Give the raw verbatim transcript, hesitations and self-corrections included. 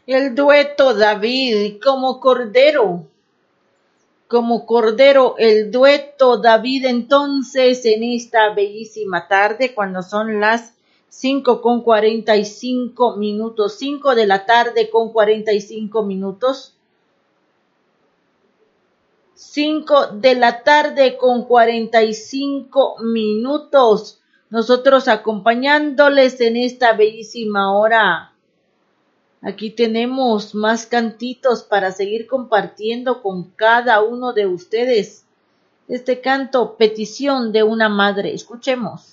El dueto David como cordero. Como cordero, el dueto David entonces en esta bellísima tarde, cuando son las cinco con cuarenta y cinco minutos, cinco de la tarde con cuarenta y cinco minutos, cinco de la tarde con cuarenta y cinco minutos, nosotros acompañándoles en esta bellísima hora. Aquí tenemos más cantitos para seguir compartiendo con cada uno de ustedes. Este canto, petición de una madre. Escuchemos.